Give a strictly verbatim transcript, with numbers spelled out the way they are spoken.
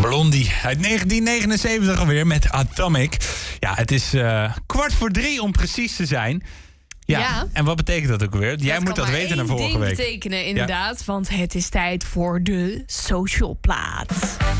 Blondie uit negentien negenenzeventig alweer met Atomic. Ja, het is uh, kwart voor drie om precies te zijn. Ja, ja. En wat betekent dat ook weer? Jij dat moet dat weten naar vorige week. Dat kan maar één ding betekenen, inderdaad. Ja. Want het is tijd voor de social plaat.